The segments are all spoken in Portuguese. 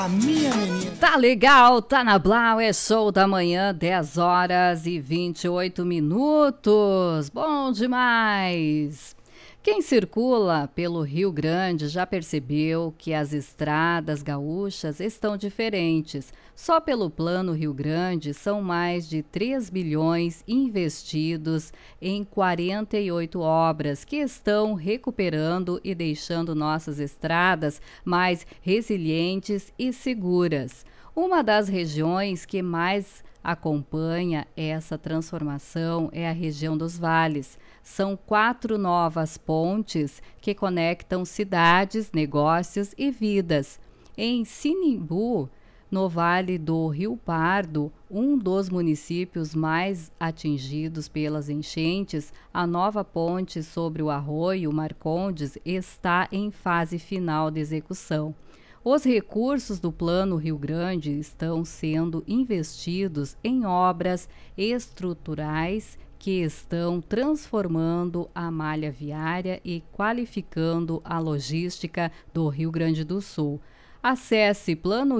a minha menina. Tá legal, tá na Blau, é show da manhã, 10 horas e 28 minutos. Bom demais! Quem circula pelo Rio Grande já percebeu que as estradas gaúchas estão diferentes. Só pelo Plano Rio Grande são mais de 3 bilhões investidos em 48 obras que estão recuperando e deixando nossas estradas mais resilientes e seguras. Uma das regiões que mais acompanha essa transformação é a região dos vales. São 4 novas pontes que conectam cidades, negócios e vidas. Em Sinimbu, no Vale do Rio Pardo, um dos municípios mais atingidos pelas enchentes, a nova ponte sobre o arroio Marcondes está em fase final de execução. Os recursos do Plano Rio Grande estão sendo investidos em obras estruturais que estão transformando a malha viária e qualificando a logística do Rio Grande do Sul. Acesse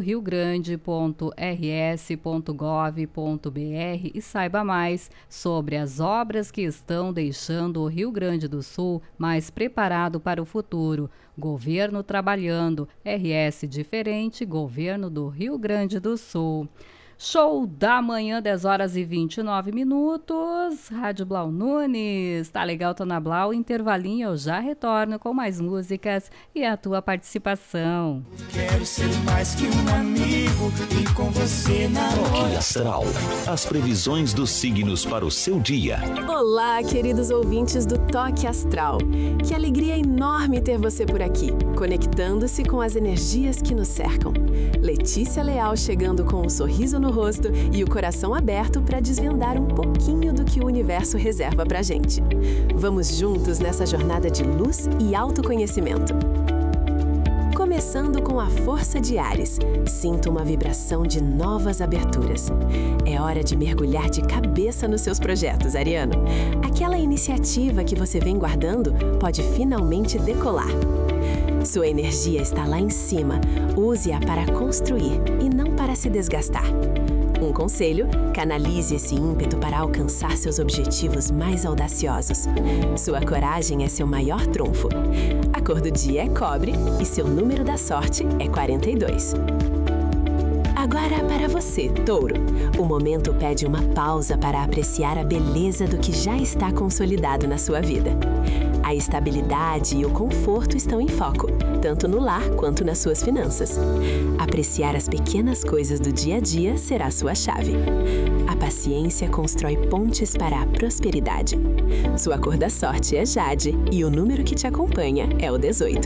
planoriogrande.rs.gov.br e saiba mais sobre as obras que estão deixando o Rio Grande do Sul mais preparado para o futuro. Governo trabalhando, RS diferente, Governo do Rio Grande do Sul. Show da manhã, 10 horas e 29 minutos. Rádio Blau Nunes. Tá legal, tô na Blau. Intervalinho, eu já retorno com mais músicas e a tua participação. Quero ser mais que um amigo e com você na Toque Astral. As previsões dos signos para o seu dia. Olá, queridos ouvintes do Toque Astral. Que alegria enorme ter você por aqui, conectando-se com as energias que nos cercam. Letícia Leal chegando com um sorriso no rosto e o coração aberto para desvendar um pouquinho do que o universo reserva pra gente. Vamos juntos nessa jornada de luz e autoconhecimento. Começando com a força de Áries, sinto uma vibração de novas aberturas. É hora de mergulhar de cabeça nos seus projetos, Ariano. Aquela iniciativa que você vem guardando pode finalmente decolar. Sua energia está lá em cima, use-a para construir e não para se desgastar. Um conselho: canalize esse ímpeto para alcançar seus objetivos mais audaciosos. Sua coragem é seu maior trunfo. A cor do dia é cobre e seu número da sorte é 42. Agora para você, Touro. O momento pede uma pausa para apreciar a beleza do que já está consolidado na sua vida. A estabilidade e o conforto estão em foco, tanto no lar quanto nas suas finanças. Apreciar as pequenas coisas do dia a dia será sua chave. A paciência constrói pontes para a prosperidade. Sua cor da sorte é Jade e o número que te acompanha é o 18.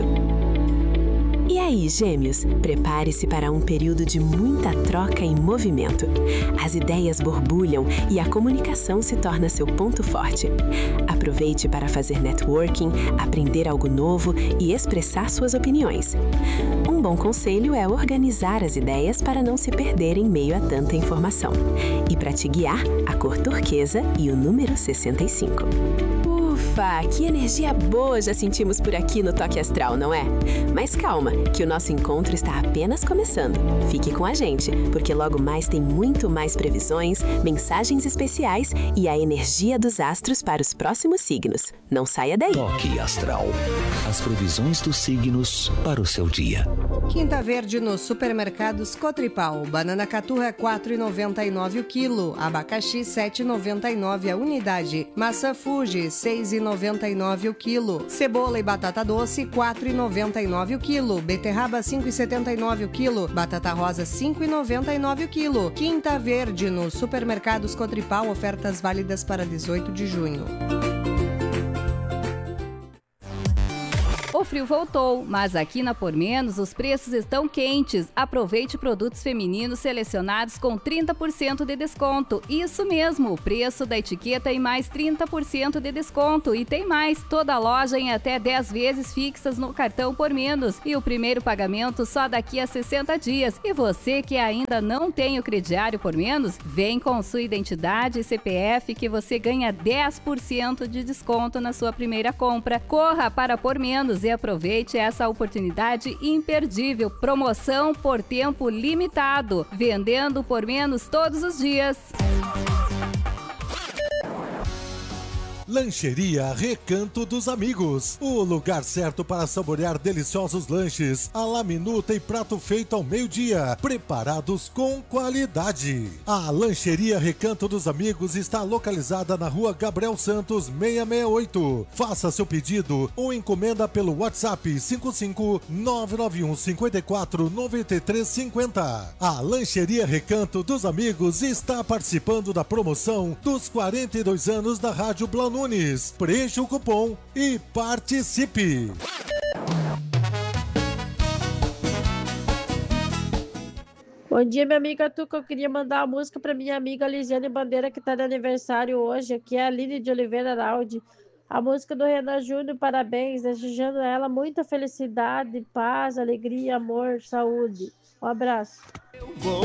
E aí, Gêmeos, prepare-se para um período de muita troca e movimento. As ideias borbulham e a comunicação se torna seu ponto forte. Aproveite para fazer networking, aprender algo novo e expressar suas opiniões. Um bom conselho é organizar as ideias para não se perder em meio a tanta informação. E para te guiar, a cor turquesa e o número 65. Ufa, que energia boa já sentimos por aqui no Toque Astral, não é? Mas calma, que o nosso encontro está apenas começando. Fique com a gente, porque logo mais tem muito mais previsões, mensagens especiais e a energia dos astros para os próximos signos. Não saia daí. Toque Astral. As previsões dos signos para o seu dia. Quinta verde nos supermercados Cotripal. Banana caturra 4,99 o quilo. Abacaxi 7,99 a unidade. Maçã Fuji 6,99 o quilo. Cebola e batata doce 4,99 o quilo. Beterraba 5,79 o quilo. Batata rosa 5,99 o quilo. Quinta verde nos supermercados Cotripal. Ofertas válidas para 18 de junho. O frio voltou, mas aqui na Por Menos os preços estão quentes. Aproveite produtos femininos selecionados com 30% de desconto. Isso mesmo, o preço da etiqueta e mais 30% de desconto. E tem mais, toda a loja em até 10 vezes fixas no cartão Por Menos. E o primeiro pagamento só daqui a 60 dias. E você que ainda não tem o crediário Por Menos, vem com sua identidade e CPF que você ganha 10% de desconto na sua primeira compra. Corra para Por Menos e aproveite essa oportunidade imperdível. Promoção por tempo limitado, vendendo por menos todos os dias. Lancheria Recanto dos Amigos, o lugar certo para saborear deliciosos lanches, à la minuta e prato feito ao meio-dia, preparados com qualidade. A Lancheria Recanto dos Amigos está localizada na Rua Gabriel Santos 668. Faça seu pedido ou encomenda pelo WhatsApp 55991549350. A Lancheria Recanto dos Amigos está participando da promoção dos 42 anos da Rádio Blau Nunes. Preencha o cupom e participe! Bom dia, minha amiga Tuca. Eu queria mandar uma música para minha amiga Lisiane Bandeira, que está de aniversário hoje, que é a Aline de Oliveira Araldi. A música do Renan Júnior, parabéns, desejando a ela muita felicidade, paz, alegria, amor, saúde. Um abraço. Eu vou